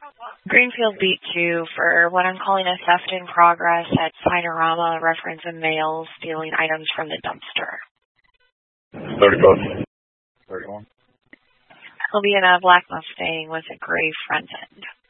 Greenfield beat 2 for what I'm calling a theft in progress at Cinerama, reference a male stealing items from the dumpster. 30 bucks. 31. It'll be in a black Mustang with a gray front end.